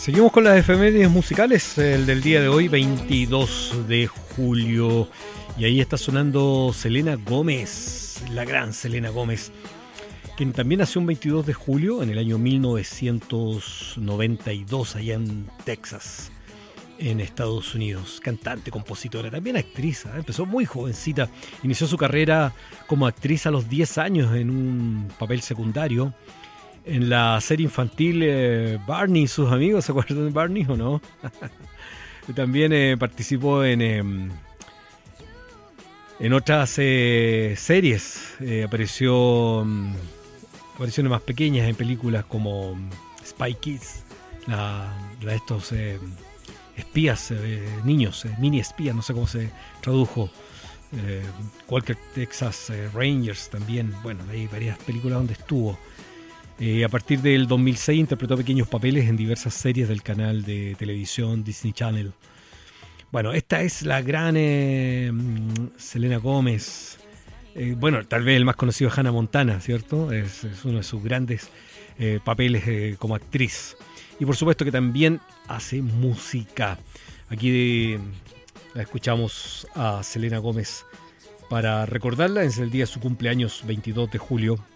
Seguimos con las efemérides musicales, el del día de hoy, 22 de julio. Y ahí está sonando Selena Gómez, la gran Selena Gómez, quien también nació un 22 de julio en el año 1992, allá en Texas, en Estados Unidos. Cantante, compositora, también actriz. Empezó muy jovencita. Inició su carrera como actriz a los 10 años en un papel secundario en la serie infantil Barney y sus amigos. ¿Se acuerdan de Barney o no? También participó en otras series. Apariciones más pequeñas en películas como Spy Kids, la de estos espías, niños, mini espías, no sé cómo se tradujo. Walker Texas Rangers también. Bueno, hay varias películas donde estuvo. A partir del 2006 interpretó pequeños papeles en diversas series del canal de televisión Disney Channel. Bueno, esta es la gran Selena Gómez. Bueno, tal vez el más conocido es Hannah Montana, ¿cierto? Es uno de sus grandes papeles como actriz. Y por supuesto que también hace música. Aquí la escuchamos a Selena Gómez para recordarla. Es el día de su cumpleaños, 22 de julio.